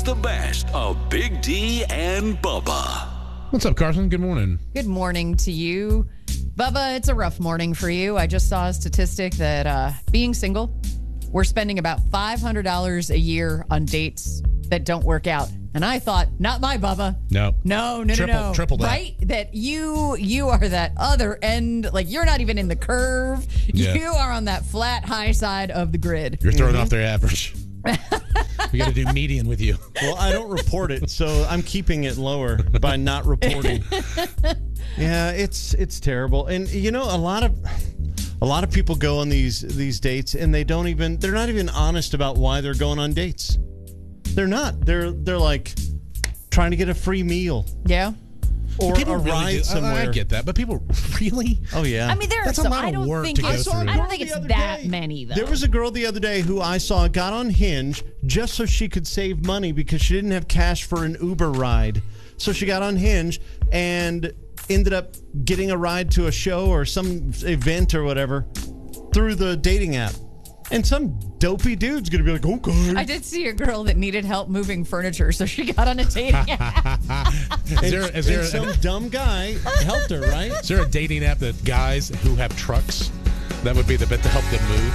the best of Big D and Bubba. What's up, Carson? Good morning. Good morning to you. Bubba, it's a rough morning for you. I just saw a statistic that being single, we're spending about $500 a year on dates that don't work out. And I thought, not my Bubba. No. No. Triple that. Right? That you are that other end. Like, you're not even in the curve. Yeah. You are on that flat, high side of the grid. You're throwing off their average. We got to do median with you. Well, I don't report it, so I'm keeping it lower by not reporting. Yeah, it's terrible. And you know, a lot of people go on these dates and they're not even honest about why they're going on dates. They're not. They're like trying to get a free meal. Yeah. Or People a really ride somewhere. I get that, but people really? Oh yeah. I mean, That's a lot of work to go through. I don't think it's that many, though. There was a girl the other day who I saw got on Hinge just so she could save money because she didn't have cash for an Uber ride. So she got on Hinge and ended up getting a ride to a show or some event or whatever through the dating app. And some dopey dude's going to be like, okay. I did see a girl that needed help moving furniture, so she got on a dating app. Is there some dumb guy helped her, right? Is there a dating app that guys who have trucks, that would be the bit to help them move?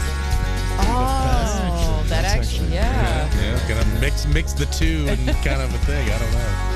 Oh, that actually, yeah. Yeah, gonna mix the two and kind of a thing. I don't know.